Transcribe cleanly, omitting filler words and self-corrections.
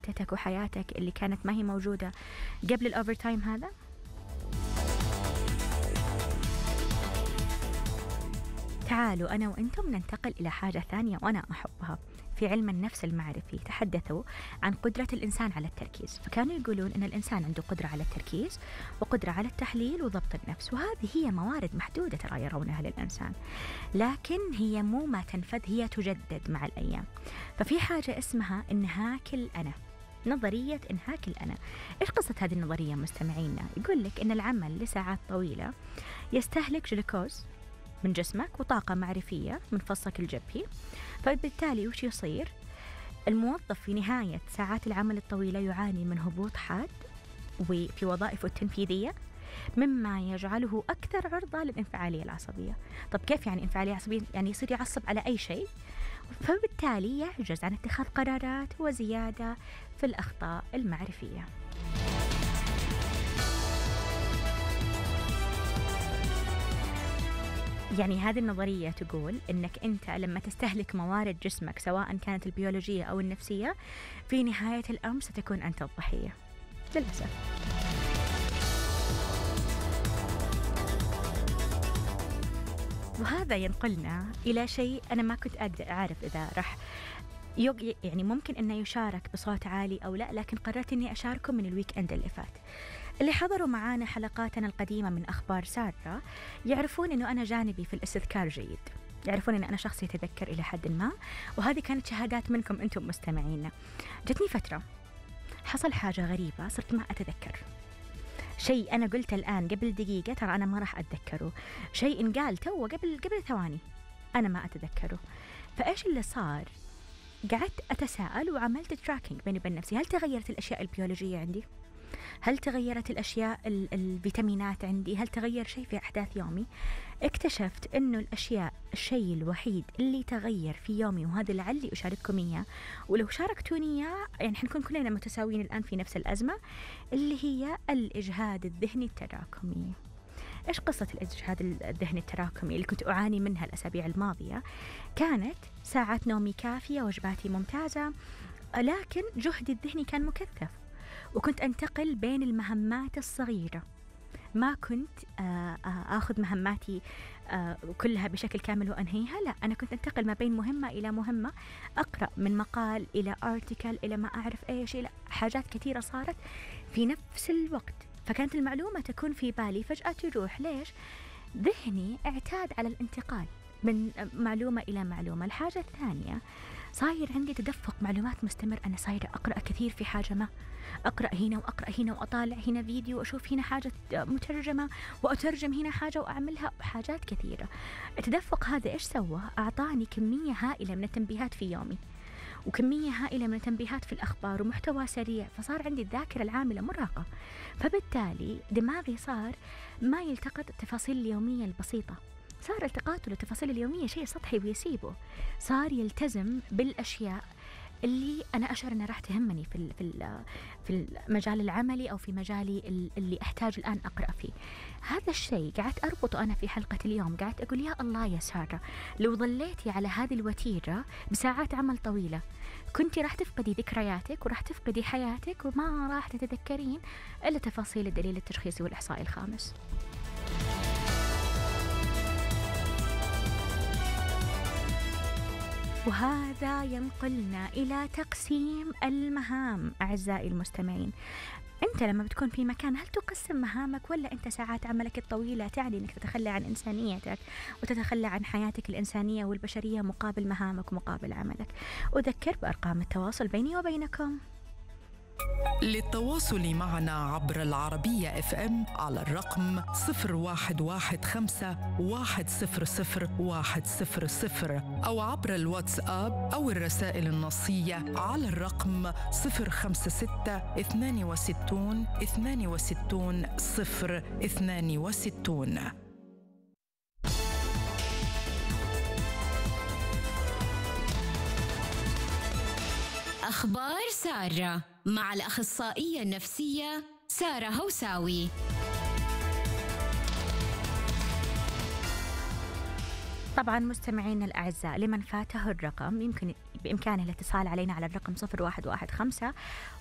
حياتك وحياتك اللي كانت ما هي موجودة قبل الأوفر تايم هذا؟ تعالوا أنا وأنتم ننتقل إلى حاجة ثانية وأنا أحبها. في علم النفس المعرفي تحدثوا عن قدرة الإنسان على التركيز، فكانوا يقولون أن الإنسان عنده قدرة على التركيز وقدرة على التحليل وضبط النفس، وهذه هي موارد محدودة ترى يرونها للإنسان، لكن هي مو ما تنفذ، هي تجدد مع الأيام. ففي حاجة اسمها انهاك الأنا، نظرية انهاك الأنا. إيش قصة هذه النظرية مستمعينا؟ يقول لك أن العمل لساعات طويلة يستهلك جلوكوز من جسمك وطاقة معرفية من فصك الجبهي، فبالتالي وش يصير؟ الموظف في نهاية ساعات العمل الطويلة يعاني من هبوط حاد وفي وظائفه التنفيذية، مما يجعله أكثر عرضة للانفعالية العصبية. طب كيف يعني انفعالية عصبية؟ يعني يصير يعصب على أي شيء، فبالتالي يعجز عن اتخاذ قرارات وزيادة في الأخطاء المعرفية. يعني هذه النظرية تقول إنك أنت لما تستهلك موارد جسمك سواء كانت البيولوجية أو النفسية، في نهاية الأمر ستكون أنت الضحية للأسف. وهذا ينقلنا إلى شيء أنا ما كنت أعرف إذا راح يعني ممكن أنه يشارك بصوت عالي أو لا، لكن قررت أني أشاركه من الويك أند اللي فات. اللي حضروا معانا حلقاتنا القديمة من أخبار سارة يعرفون أنه أنا جانبي في الاستذكار جيد، يعرفون أن أنا شخص يتذكر إلى حد ما، وهذه كانت شهادات منكم أنتم مستمعينا. جتني فترة حصل حاجة غريبة، صرت ما أتذكر شيء أنا قلت الآن قبل دقيقة ترى أنا ما راح أتذكره، شيء انقال تو قبل ثواني أنا ما أتذكره. فإيش اللي صار؟ قعدت أتساءل وعملت تراكينج بيني وبين نفسي، هل تغيرت الأشياء البيولوجية عندي؟ هل تغيرت الأشياء الفيتامينات عندي؟ هل تغير شيء في أحداث يومي؟ اكتشفت أنه الشيء الوحيد اللي تغير في يومي، وهذا لعلي أشارككم إياه، ولو شاركتوني إياه يعني حنكون كلنا متساويين الآن في نفس الأزمة، اللي هي الإجهاد الذهني التراكمي. إيش قصة الإجهاد الذهني التراكمي اللي كنت أعاني منها الأسابيع الماضية؟ كانت ساعات نومي كافية، وجباتي ممتازة، لكن جهدي الذهني كان مكثف، وكنت أنتقل بين المهمات الصغيرة، ما كنت أخذ مهماتي كلها بشكل كامل وأنهيها، لا، أنا كنت أنتقل ما بين مهمة إلى مهمة، أقرأ من مقال إلى أرتيكل إلى ما أعرف إيش، إلى حاجات كثيرة صارت في نفس الوقت. فكانت المعلومة تكون في بالي فجأة تروح. ليش؟ ذهني اعتاد على الانتقال من معلومة إلى معلومة. الحاجة الثانية، صاير عندي تدفق معلومات مستمر، أنا صايرة أقرأ كثير في حاجة ما، أقرأ هنا وأقرأ هنا وأطالع هنا فيديو وأشوف هنا حاجة مترجمة وأترجم هنا حاجة وأعملها، حاجات كثيرة. التدفق هذا إيش سوى؟ أعطاني كمية هائلة من التنبيهات في يومي، وكمية هائلة من التنبيهات في الأخبار، ومحتوى سريع، فصار عندي الذاكرة العاملة مرهقة، فبالتالي دماغي صار ما يلتقط التفاصيل اليومية البسيطة، صار التقاطه للتفاصيل اليومية شيء سطحي ويسيبه، صار يلتزم بالأشياء اللي أنا أشعر أنها راح تهمني في المجال العملي أو في مجالي اللي أحتاج الآن أقرأ فيه. هذا الشيء قعدت أربطه أنا في حلقة اليوم، قعدت أقول يا الله يا سارة، لو ظليتي على هذه الوتيرة بساعات عمل طويلة كنت راح تفقدي ذكرياتك وراح تفقدي حياتك، وما راح تتذكرين إلا تفاصيل الدليل التشخيصي والإحصائي الخامس. وهذا ينقلنا إلى تقسيم المهام. أعزائي المستمعين، أنت لما بتكون في مكان هل تقسم مهامك، ولا أنت ساعات عملك الطويلة تعني أنك تتخلى عن إنسانيتك وتتخلى عن حياتك الإنسانية والبشرية مقابل مهامك ومقابل عملك؟ أذكر بأرقام التواصل بيني وبينكم. للتواصل معنا عبر العربية FM على الرقم 0115-100-100 أو عبر الواتساب أو الرسائل النصية على الرقم 056-62-62-062. أخبار سارة مع الأخصائية النفسية سارة هوساوي. طبعا مستمعينا الأعزاء، لمن فاته الرقم يمكن بإمكانه الاتصال علينا على الرقم 0115